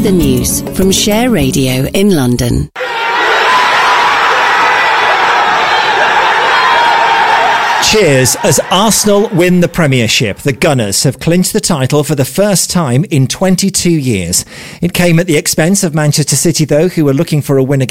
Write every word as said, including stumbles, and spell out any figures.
the news from Share Radio in London. Cheers as Arsenal win the Premiership. The Gunners have clinched the title for the first time in twenty-two years. It came at the expense of Manchester City, though, who were looking for a win against